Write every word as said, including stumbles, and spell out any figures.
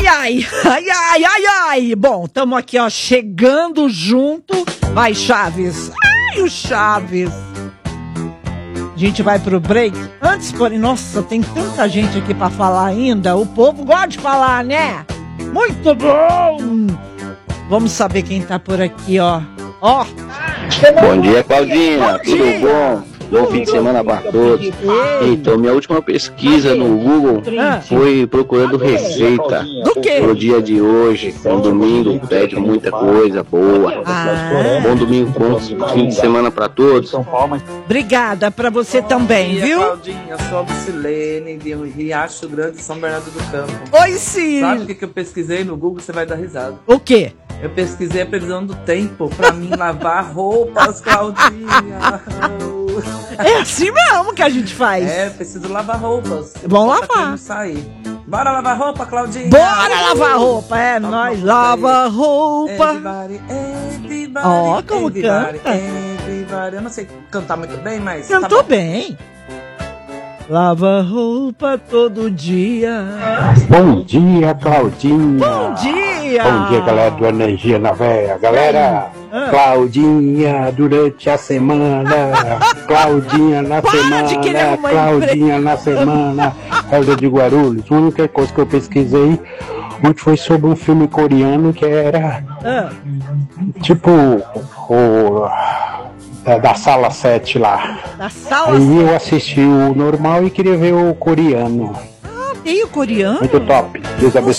Ai, ai, ai, ai, ai, ai. Bom, estamos aqui, ó, chegando junto. Vai, Chaves. Ai, o Chaves. A gente vai pro break. Antes, porém, nossa, tem tanta gente aqui pra falar ainda. O povo gosta de falar, né? Muito bom. Vamos saber quem tá por aqui, ó. Ó. Bom dia, Claudinha. Tudo bom? Bom fim de semana para todos. Então, minha última pesquisa no Google foi procurando receita do quê? Pro dia de hoje. Um domingo pede muita coisa boa. Ah. Bom domingo, bom fim de semana para todos. Obrigada para você também, viu? Claudinha, sou a Lucilene de Riacho Grande, São Bernardo do Campo. Oi, Ciro. Sabe o que, que eu pesquisei no Google? Você vai dar risada. O quê? Eu pesquisei a previsão do tempo pra mim lavar roupas, Claudinha. É assim mesmo que a gente faz. É, preciso lavar roupas. Vamos lavar. Pra não sair. Bora lavar roupa, Claudinha. Bora lavar roupa, é nóis. Lava roupa. Everybody, everybody, Ó, como everybody, canta. everybody. Eu não sei cantar muito bem, mas Cantou tá bom. bem. Lava roupa todo dia. Bom dia, Claudinha. Bom dia. Bom dia, galera do Energia na Véia. Galera, Ah. Claudinha durante a semana. Claudinha na Para de querer semana. arrumar Claudinha na semana. Helder de Guarulhos. A única coisa que eu pesquisei ontem foi sobre um filme coreano que era Ah. tipo o da, da sala sete lá. Da sala. Aí eu assisti o normal e queria ver o coreano. Ah, tem o coreano? Muito top. Deus abençoe.